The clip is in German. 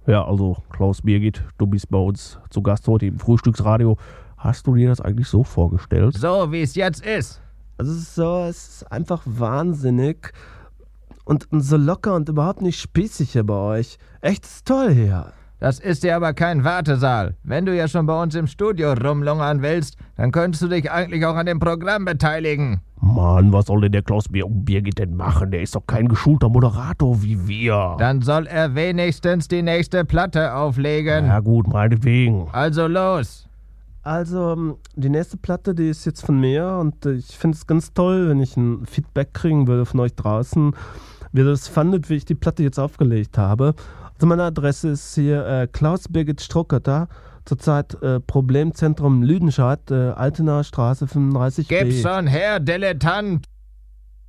Ja, also Klaus Birgit, du bist bei uns zu Gast heute im Frühstücksradio. Hast du dir das eigentlich so vorgestellt? So, wie es jetzt ist. Also es ist einfach wahnsinnig und so locker und überhaupt nicht spießig hier bei euch. Echt ist toll hier. Das ist ja aber kein Wartesaal. Wenn du ja schon bei uns im Studio rumlungern willst, dann könntest du dich eigentlich auch an dem Programm beteiligen. Mann, was soll denn der Klaus Birgit denn machen? Der ist doch kein geschulter Moderator wie wir. Dann soll er wenigstens die nächste Platte auflegen. Ja gut, meinetwegen. Also los. Also, die nächste Platte, die ist jetzt von mir und ich finde es ganz toll, wenn ich ein Feedback kriegen würde von euch draußen, wie ihr das fandet, wie ich die Platte jetzt aufgelegt habe. Also meine Adresse ist hier Klaus Birgit Struckerter, zurzeit Problemzentrum Lüdenscheid, Altenaer Straße 35b. Gib's schon her, Dilettant.